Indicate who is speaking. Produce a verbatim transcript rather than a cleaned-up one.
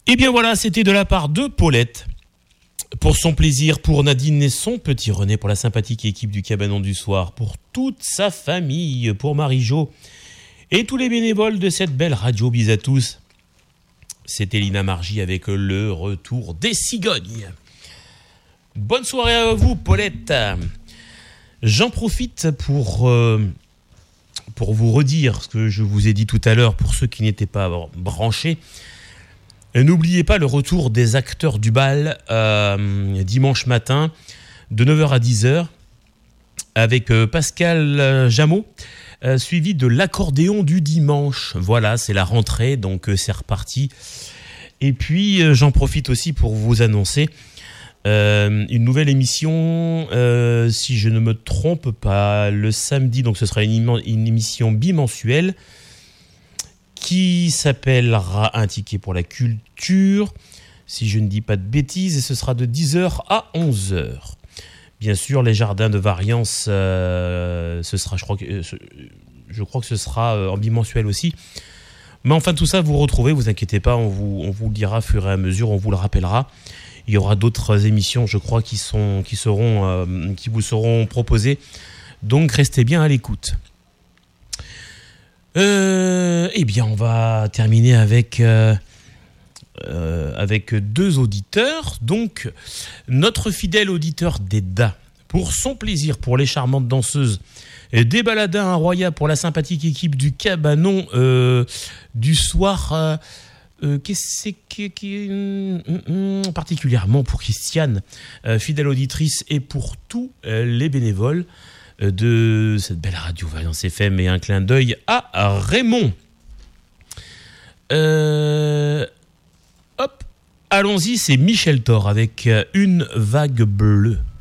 Speaker 1: Et bien voilà, c'était de la part de Paulette. Pour son plaisir, pour Nadine et son petit René, pour la sympathique équipe du Cabanon du Soir, pour toute sa famille, pour Marie-Jo et tous les bénévoles de cette belle radio. Bis à tous. C'était Lina Margie avec le retour des cigognes. Bonne soirée à vous, Paulette. J'en profite pour, euh, pour vous redire ce que je vous ai dit tout à l'heure pour ceux qui n'étaient pas branchés. N'oubliez pas le retour des acteurs du bal euh, dimanche matin de neuf heures à dix heures avec euh, Pascal Jameau, euh, suivi de l'accordéon du dimanche. Voilà, c'est la rentrée, donc euh, c'est reparti. Et puis euh, j'en profite aussi pour vous annoncer euh, une nouvelle émission, euh, si je ne me trompe pas, le samedi, donc ce sera une, im- une émission bimensuelle qui s'appellera Un ticket pour la culture, si je ne dis pas de bêtises, et ce sera de dix heures à onze heures. Bien sûr, les jardins de variance, euh, ce sera, je crois que, je crois que ce sera euh, en bimensuel aussi. Mais enfin, tout ça, vous retrouvez, vous inquiétez pas, on vous, on vous le dira au fur et à mesure, on vous le rappellera. Il y aura d'autres émissions, je crois, qui, sont, qui, seront, euh, qui vous seront proposées. Donc, restez bien à l'écoute. Euh, eh bien, on va terminer avec, euh, euh, avec deux auditeurs. Donc, notre fidèle auditeur d'Eda, pour son plaisir, pour les charmantes danseuses, et des baladins à Roya, pour la sympathique équipe du Cabanon euh, du soir. Euh, euh, qu'est-ce que qui, hum, hum, particulièrement pour Christiane, euh, fidèle auditrice, et pour tous euh, les bénévoles de cette belle radio Valence F M, et un clin d'œil à Raymond. Euh, hop, allons-y, c'est Michel Thor avec Une vague bleue.